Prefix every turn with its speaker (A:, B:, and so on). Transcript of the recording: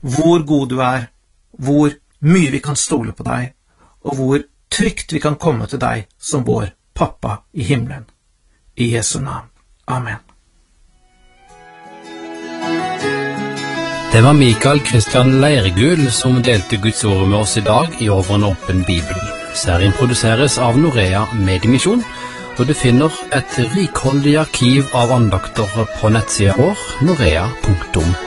A: hvor god du hvor mye vi kan stole på deg, og hvor trygt vi kan komme til deg som vår pappa i himmelen. I Jesu navn. Amen.
B: Det var Mikael Kristian Leirgul som delte Guds ord med oss i dag i Over en åpen bibel. Serien produseres av Norea Mediemisjon, og du finner et rikholdig arkiv av andakter på nettsida vår, norea.no.